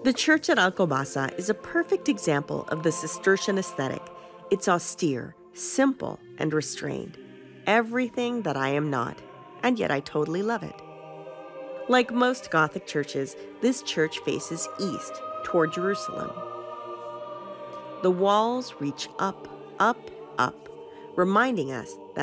The church at Alcobaza is a perfect example of the Cistercian aesthetic. It's austere, simple, and restrained. Everything that I am not, and yet I totally love it. Like most Gothic churches, this church faces east, toward Jerusalem. The walls reach up, up, up, reminding us that